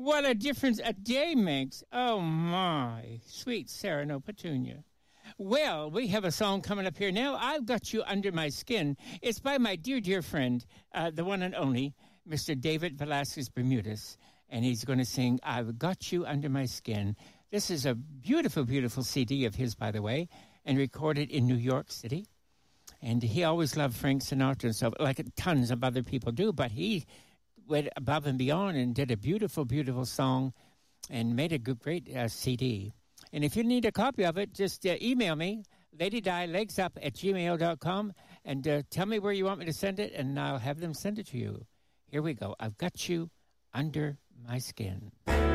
What a difference a day makes. Oh, my. Sweet Sarah No Petunia. Well, we have a song coming up here now. I've Got You Under My Skin. It's by my dear, dear friend, the one and only, Mr. David Velasquez Bermudez. And he's going to sing I've Got You Under My Skin. This is a beautiful, beautiful CD of his, by the way, and recorded in New York City. And he always loved Frank Sinatra and stuff, like tons of other people do, but he went above and beyond and did a beautiful, beautiful song and made a great CD. And if you need a copy of it, just email me, ladydilegsup@gmail.com, and tell me where you want me to send it, and I'll have them send it to you. Here we go. I've Got You Under My Skin.